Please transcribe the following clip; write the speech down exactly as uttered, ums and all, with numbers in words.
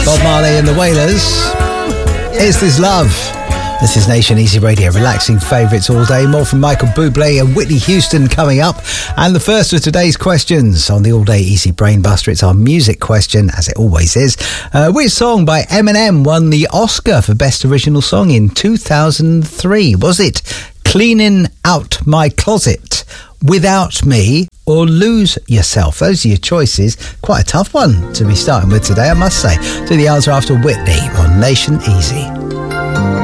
Bob Marley and the Wailers. Is This Love? This is Nation Easy Radio, relaxing favourites all day. More from Michael Bublé and Whitney Houston coming up. And the first of today's questions on the All Day Easy Brain Buster. It's our music question, as it always is. Uh, which song by Eminem won the Oscar for Best Original Song in two thousand three? Was it Cleaning Out My Closet, Without Me, or Lose Yourself? Those are your choices. Quite a tough one to be starting with today, I must say. So the answer after Whitney on Nation Easy.